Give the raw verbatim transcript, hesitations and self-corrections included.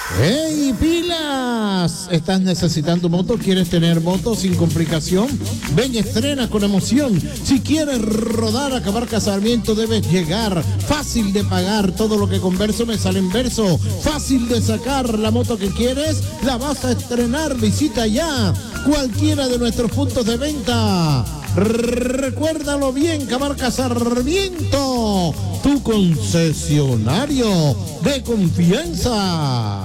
¡Hey, pilas! ¿Estás necesitando moto? ¿Quieres tener moto sin complicación? Ven y estrena con emoción. Si quieres rodar a Cabarca Sarmiento, debes llegar. Fácil de pagar, todo lo que converso me sale en verso. Fácil de sacar la moto que quieres, la vas a estrenar. Visita ya cualquiera de nuestros puntos de venta. Recuérdalo bien, Cabarca Sarmiento, tu concesionario de confianza.